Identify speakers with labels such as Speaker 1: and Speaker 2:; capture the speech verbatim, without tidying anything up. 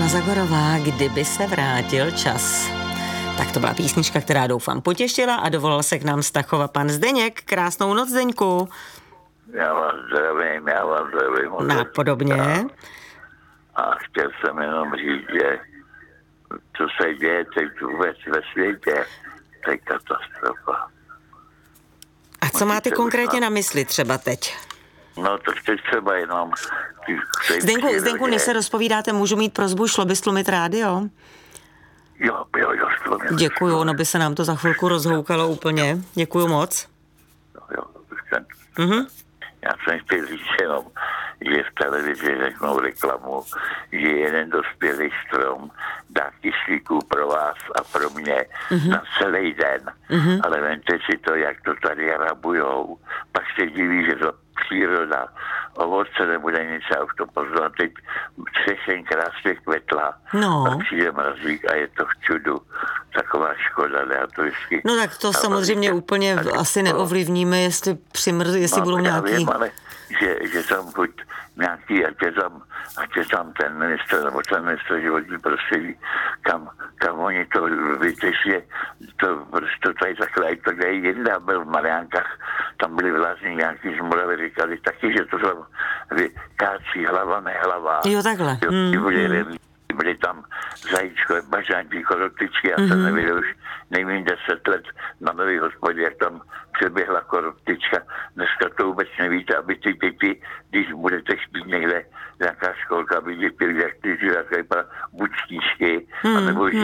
Speaker 1: Zagorová, kdyby se vrátil čas. Tak to byla písnička, která doufám potěšila a dovolal se k nám z Tachova pan Zdeněk. Krásnou noc, Zdeňku.
Speaker 2: Já vás zdravím, já vás zdravím.
Speaker 1: Napodobně.
Speaker 2: A chtěl jsem jenom říct, že co se děje teď vůbec ve světě, to je katastrofa.
Speaker 1: A co máte konkrétně na mysli třeba teď?
Speaker 2: No to teď třeba jenom...
Speaker 1: Zdeňku, Zdeňku, než se rozpovídáte, můžu mít prosbu, šlo by stlumit rádio?
Speaker 2: Jo, jo, jo, stlumit.
Speaker 1: Děkuju, ono by se nám to za chvilku rozhoukalo úplně. Děkuju moc.
Speaker 2: Jo, jo, jsem,
Speaker 1: Mhm.
Speaker 2: já jsem chtěl říct jenom, že v televizi řeknou reklamu, že jeden dospělý strom dá kyslíku pro vás a pro mě mm-hmm. na celý den. Mm-hmm. Ale vemte si to, jak to tady rabujou. Pak se diví, že to příroda, ovoce nebude nic, já už to poznám, teď třešeň krásně kvetla.
Speaker 1: No.
Speaker 2: Pak přijde mrazík a je to v čudu. Taková škoda, ne? A to vždycky...
Speaker 1: No tak to samozřejmě úplně
Speaker 2: tady,
Speaker 1: asi neovlivníme, jestli přimrz, jestli
Speaker 2: no,
Speaker 1: budou nějaký...
Speaker 2: Vím, ale že, že tam buď nějaký, ať je tam, ať je tam ten ministr, nebo ten ministr životní prostředí, kam, kam oni to vytěží, to prostě tady takhle, ať to dějí jinde, byl v Mariánkách, tam byli vlastně nějaký z Moravy, říkali taky, že to tam vykácí hlava, nehlava.
Speaker 1: Jo, takhle.
Speaker 2: Jo,
Speaker 1: Hmm,
Speaker 2: byli,
Speaker 1: hmm.
Speaker 2: byli tam zajíčko, bažantí, koroptičky, já jsem
Speaker 1: Mhm.
Speaker 2: nevěděl už nejméně deset let na Nový hospodě, jak tam přeběhla koroptička. Dneska to vůbec nevíte, aby ty děti, když budete chtít někde nějaká školka, aby děti, jak ty, jak buď knížky,
Speaker 1: Hmm,
Speaker 2: anebo